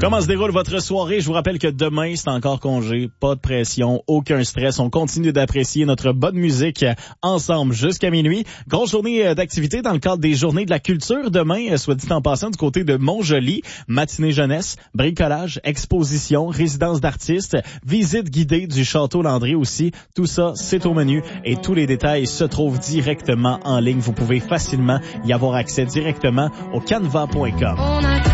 Comment se déroule votre soirée? Je vous rappelle que demain, c'est encore congé. Pas de pression, aucun stress. On continue d'apprécier notre bonne musique ensemble jusqu'à minuit. Grosse journée d'activité dans le cadre des Journées de la culture. Demain, soit dit en passant, du côté de Montjoly, matinée jeunesse, bricolage, exposition, résidence d'artistes, visite guidée du Château Landry aussi. Tout ça, c'est au menu et tous les détails se trouvent directement en ligne. Vous pouvez facilement y avoir accès directement au canva.com.